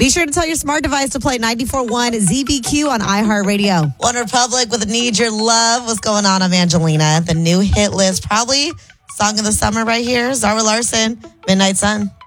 Be sure to tell your smart device to play 94.1 ZBQ on iHeartRadio. One Republic with Need Your Love. What's going on? I'm Angelina. The new hit list, probably song of the summer right here. Zara Larsson, Midnight Sun.